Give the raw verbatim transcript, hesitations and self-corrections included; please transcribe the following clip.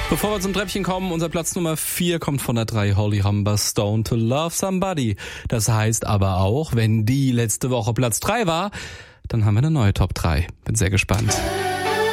Bevor wir zum Treppchen kommen, unser Platz Nummer vier kommt von der drei, Holly Humberstone, To Love Somebody. Das heißt aber auch, wenn die letzte Woche Platz drei war, dann haben wir eine neue Top drei. Bin sehr gespannt.